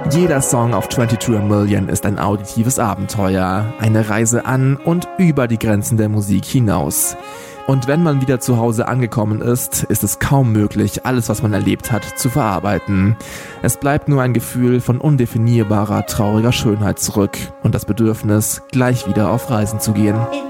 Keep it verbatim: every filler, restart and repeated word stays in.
Jeder Song auf zweiundzwanzig a Million ist ein auditives Abenteuer, eine Reise an und über die Grenzen der Musik hinaus. Und wenn man wieder zu Hause angekommen ist, ist es kaum möglich, alles, was man erlebt hat, zu verarbeiten. Es bleibt nur ein Gefühl von undefinierbarer, trauriger Schönheit zurück und das Bedürfnis, gleich wieder auf Reisen zu gehen.